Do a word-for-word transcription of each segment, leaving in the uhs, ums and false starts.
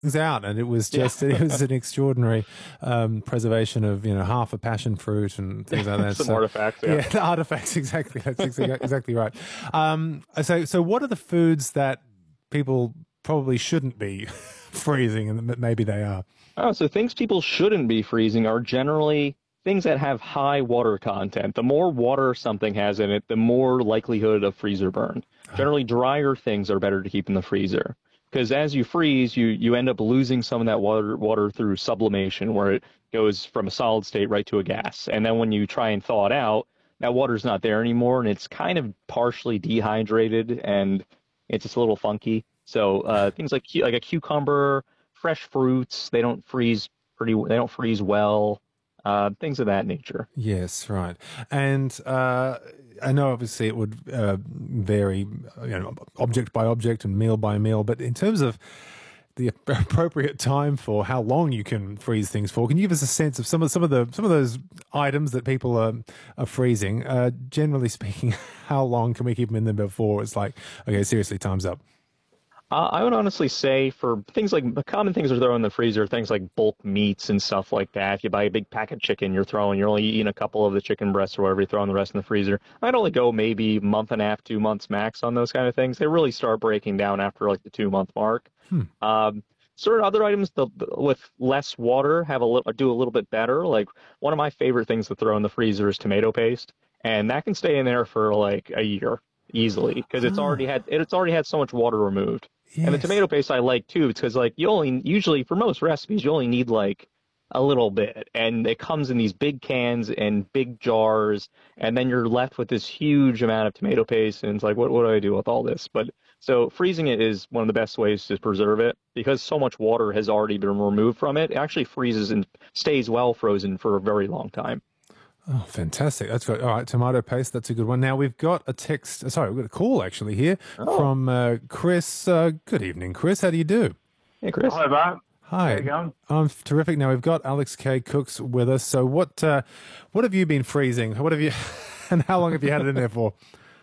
things out, and it was just Yeah. it was an extraordinary um, preservation of you know half a passion fruit and things like that. Some So artifacts, yeah. yeah, the artifacts exactly. That's exactly, exactly right. Um, so so what are the foods that people probably shouldn't be freezing, and that maybe they are? Oh, so things people shouldn't be freezing are generally things that have high water content. The more water something has in it, the more likelihood of freezer burn. Generally, drier things are better to keep in the freezer because as you freeze, you you end up losing some of that water water through sublimation, where it goes from a solid state right to a gas. And then when you try and thaw it out, that water's not there anymore, and it's kind of partially dehydrated, and it's just a little funky. So uh, things like cu- like a cucumber, fresh fruits, they don't freeze pretty, they don't freeze well, uh, things of that nature. Yes, right. And uh, I know obviously it would uh, vary, you know, object by object and meal by meal, but in terms of the appropriate time for how long you can freeze things for, can you give us a sense of some of some of the some of those items that people are are freezing? Uh, generally speaking, how long can we keep them in there before it's like, okay, seriously, time's up? Uh, I would honestly say for things like the common things to throw in the freezer, things like bulk meats and stuff like that. If you buy a big pack of chicken, you're throwing, you're only eating a couple of the chicken breasts or whatever, you're throwing the rest in the freezer. I'd only go maybe a month and a half, two months max on those kind of things. They really start breaking down after like the two month mark. Hmm. Um, certain other items the, the- with less water have a little do a little bit better. Like one of my favorite things to throw in the freezer is tomato paste, and that can stay in there for like a year easily because it's already Ah, had it's already had so much water removed. And the yes. tomato paste I like too, because like you only usually for most recipes you only need like a little bit, and it comes in these big cans and big jars, and then you're left with this huge amount of tomato paste, and it's like what what do I do with all this? But so freezing it is one of the best ways to preserve it because so much water has already been removed from it. It actually freezes and stays well frozen for a very long time. Oh, fantastic. That's good. All right, tomato paste. That's a good one. Now we've got a text. Sorry, we've got a call actually here Oh, from uh, Chris. Uh, good evening, Chris. How do you do? hey Chris. Hi, Mark. How Hi, you going? I'm terrific. Now we've got Alex K. Cooks with us. So what uh, what have you been freezing? What have you, and how long have you had it in there for?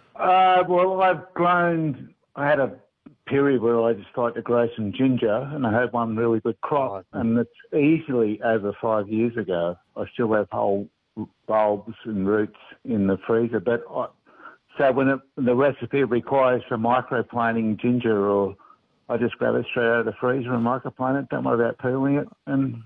Uh, well, I've grown. I had a period where I just tried to grow some ginger, and I had one really good crop, and it's easily over five years ago. I still have whole bulbs and roots in the freezer, but I, so when it, the recipe requires for microplaning ginger, or I just grab it straight out of the freezer and microplane it. Don't worry about peeling it, and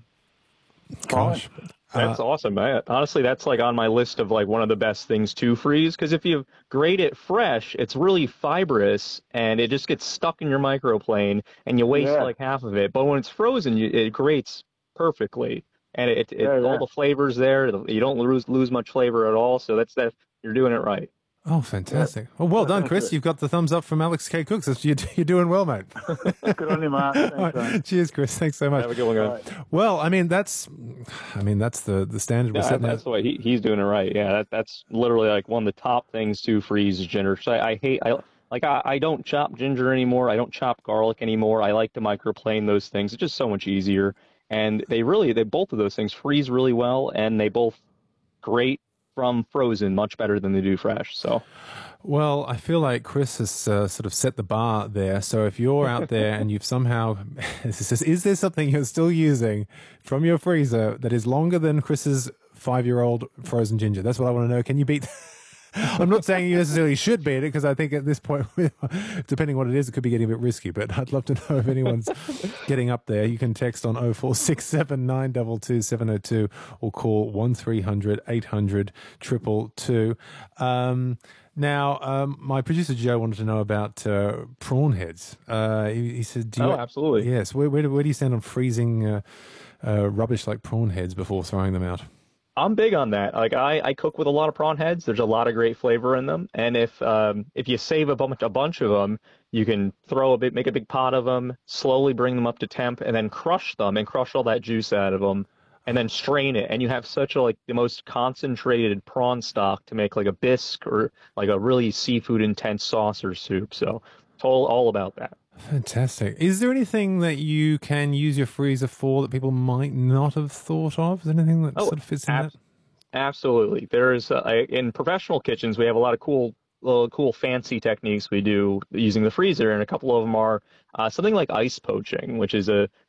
fine. Gosh, That's awesome. I, honestly, that's like on my list of like one of the best things to freeze because if you grate it fresh, it's really fibrous and it just gets stuck in your microplane and you waste Yeah, like half of it. But when it's frozen, you, it grates perfectly and it, it yeah, all yeah. the flavors there. You don't lose lose much flavor at all. So that's that. You're doing it right. oh, Yeah. fantastic. Well, well done, That's Chris. it. You've got the thumbs up from Alex K. Cooks. That's- You're, you're doing well, mate. Good on you, Mark. All Thanks, man. right. Cheers, Chris. Thanks so much. Have a good one, All guys. right. Well, I mean, that's, I mean, that's the the standard we're Yeah, setting. that's the way he, he's doing it right. Yeah, that, that's literally like one of the top things to freeze is ginger. So I, I hate I like I, I don't chop ginger anymore. I don't chop garlic anymore. I like to microplane those things. It's just so much easier. And they really they both of those things freeze really well, and they both grate from frozen much better than they do fresh. So Well, I feel like Chris has uh, sort of set the bar there. So if you're out there and you've somehow, is, this- is there something you're still using from your freezer that is longer than Chris's five-year-old frozen ginger? That's what I want to know. Can you beat? I'm not saying you necessarily should beat it because I think at this point, depending what it is, it could be getting a bit risky. But I'd love to know if anyone's getting up there. You can text on oh four six seven, nine two two, seven oh two or call one three hundred, eight hundred, two two two. Um, now, um, my producer Joe wanted to know about uh, prawn heads. Uh, he, he said, "Do you?" oh, absolutely. Yes. Where, where, do, where do you stand on freezing uh, uh, rubbish like prawn heads before throwing them out? I'm big on that. Like I, I cook with a lot of prawn heads. There's a lot of great flavor in them, and if um, if you save a bunch a bunch of them, you can throw a bit, make a big pot of them, slowly bring them up to temp, and then crush them and crush all that juice out of them, and then strain it, and you have such a like the most concentrated prawn stock to make like a bisque or like a really seafood intense sauce or soup. So it's all all about that. Fantastic. Is there anything that you can use your freezer for that people might not have thought of? Is there anything that Oh, sort of fits in ab that? absolutely. There's uh, I- in professional kitchens, we have a lot of cool, little cool, fancy techniques we do using the freezer, and a couple of them are uh, something like ice poaching, which is a